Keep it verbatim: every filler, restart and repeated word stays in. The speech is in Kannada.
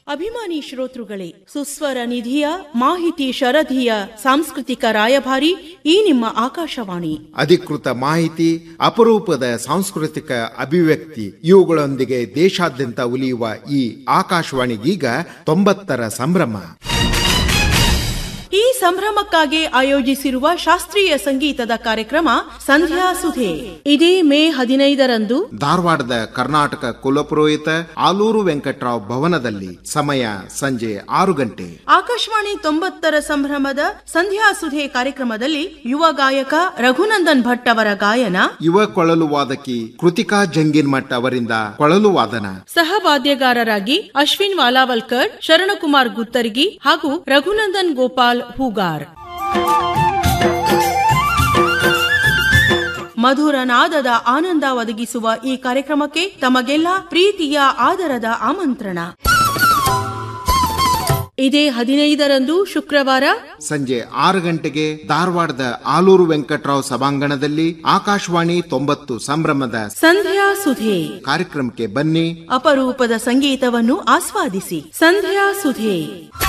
ಅಭಿಮಾನಿ ಶ್ರೋತೃಗಳೇ, ಸುಸ್ವರ ನಿಧಿಯ ಮಾಹಿತಿ ಶರಧಿಯ ಸಾಂಸ್ಕೃತಿಕ ರಾಯಭಾರಿ ಈ ನಿಮ್ಮ ಆಕಾಶವಾಣಿ. ಅಧಿಕೃತ ಮಾಹಿತಿ, ಅಪರೂಪದ ಸಾಂಸ್ಕೃತಿಕ ಅಭಿವ್ಯಕ್ತಿ ಇವುಗಳೊಂದಿಗೆ ದೇಶಾದ್ಯಂತ ಉಲಿಯುವ ಈ ಆಕಾಶವಾಣಿಗೀಗ ತೊಂಬತ್ತರ ಸಂಭ್ರಮ. ಈ ಸಂಭ್ರಮಕ್ಕಾಗಿ ಆಯೋಜಿಸಿರುವ ಶಾಸ್ತ್ರೀಯ ಸಂಗೀತದ ಕಾರ್ಯಕ್ರಮ ಸಂಧ್ಯಾ ಸುಧೆ ಇದೇ ಮೇ ಹದಿನೈದರಂದು ಧಾರವಾಡದ ಕರ್ನಾಟಕ ಕುಲಪುರೋಹಿತ ಆಲೂರು ವೆಂಕಟರಾವ್ ಭವನದಲ್ಲಿ. ಸಮಯ ಸಂಜೆ ಆರು ಗಂಟೆ. ಆಕಾಶವಾಣಿ ತೊಂಬತ್ತರ ಸಂಭ್ರಮದ ಸಂಧ್ಯಾ ಸುಧೆ ಕಾರ್ಯಕ್ರಮದಲ್ಲಿ ಯುವ ಗಾಯಕ ರಘುನಂದನ್ ಭಟ್ ಅವರ ಗಾಯನ, ಯುವ ಕೊಳಲು ವಾದಕಿ ಕೃತಿಕಾ ಜಂಗಿನ್ಮಠ್ ಅವರಿಂದ ಕೊಳಲು ವಾದನ, ಸಹವಾದ್ಯಗಾರರಾಗಿ ಅಶ್ವಿನ್ ವಾಲಾವಲ್ಕರ್, ಶರಣಕುಮಾರ್ ಗುತ್ತರ್ಗಿ ಹಾಗೂ ರಘುನಂದನ್ ಗೋಪಾಲ್ ಹೂಗಾರ್. ಮಧುರ ನಾದದ ಆನಂದ ಒದಗಿಸುವ ಈ ಕಾರ್ಯಕ್ರಮಕ್ಕೆ ತಮಗೆಲ್ಲ ಪ್ರೀತಿಯ ಆದರದ ಆಮಂತ್ರಣ. ಇದೇ ಹದಿನೈದರಂದು ಶುಕ್ರವಾರ ಸಂಜೆ ಆರು ಗಂಟೆಗೆ ಧಾರವಾಡದ ಆಲೂರು ವೆಂಕಟರಾವ್ ಸಭಾಂಗಣದಲ್ಲಿ ಆಕಾಶವಾಣಿ ತೊಂಬತ್ತು ಸಂಭ್ರಮದ ಸಂಧ್ಯಾ ಸುಧೆ ಕಾರ್ಯಕ್ರಮಕ್ಕೆ ಬನ್ನಿ. ಅಪರೂಪದ ಸಂಗೀತವನ್ನು ಆಸ್ವಾದಿಸಿ. ಸಂಧ್ಯಾ ಸುಧೆ.